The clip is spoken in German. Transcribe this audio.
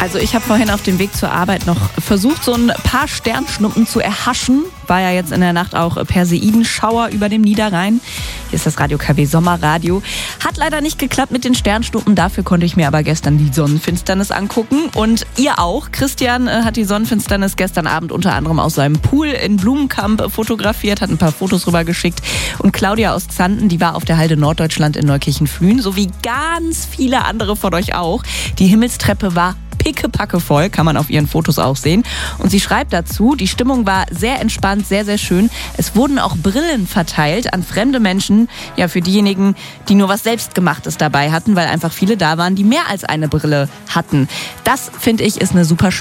Also ich habe vorhin auf dem Weg zur Arbeit noch versucht, so ein paar Sternschnuppen zu erhaschen. War ja jetzt in der Nacht auch Perseidenschauer über dem Niederrhein. Hier ist das Radio KW Sommerradio. Hat leider nicht geklappt mit den Sternschnuppen. Dafür konnte ich mir aber gestern die Sonnenfinsternis angucken. Und ihr auch. Christian hat die Sonnenfinsternis gestern Abend unter anderem aus seinem Pool in Blumenkamp fotografiert, hat ein paar Fotos rübergeschickt. Und Claudia aus Xanten, die war auf der Halde Norddeutschland in Neukirchen-Flühen, so wie ganz viele andere von euch auch. Die Himmelstreppe war pickepacke voll, kann man auf ihren Fotos auch sehen. Und sie schreibt dazu, die Stimmung war sehr entspannt, sehr, sehr schön. Es wurden auch Brillen verteilt an fremde Menschen, ja für diejenigen, die nur was Selbstgemachtes dabei hatten, weil einfach viele da waren, die mehr als eine Brille hatten. Das, finde ich, ist eine super